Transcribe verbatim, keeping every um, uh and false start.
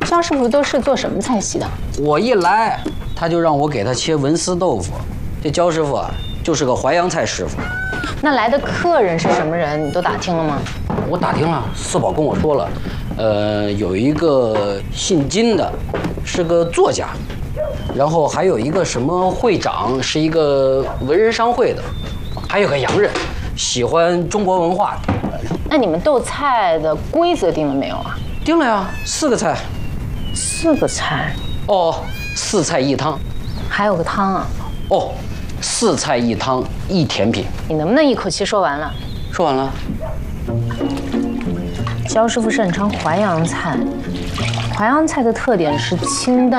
焦师傅都是做什么菜系的？ 我一来，他就让我给他切文思豆腐。这焦师傅啊，就是个淮扬菜师傅。 那来的客人是什么人？你都打听了吗？ 我打听了，四宝跟我说了，呃，有一个姓金的，是个作家，然后还有一个什么会长，是一个文人商会的，还有个洋人，喜欢中国文化的。 那你们斗菜的规则定了没有啊？ 定了呀，四个菜。 四个菜。 哦，四菜一汤。 还有个汤啊。 哦，四菜一汤一甜品。 你能不能一口气说完了？ 说完了。 焦师傅擅长淮扬菜，淮扬菜的特点是清淡。